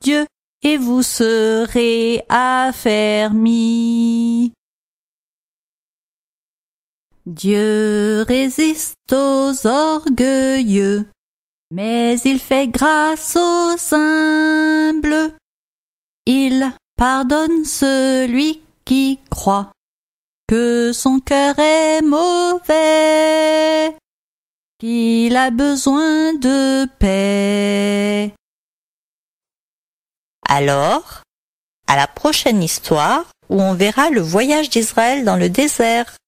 Dieu et vous serez affermis. Dieu résiste aux orgueilleux, mais il fait grâce aux humbles. Il pardonne celui qui croit que son cœur est mauvais, qu'il a besoin de paix. Alors, à la prochaine histoire où on verra le voyage d'Israël dans le désert.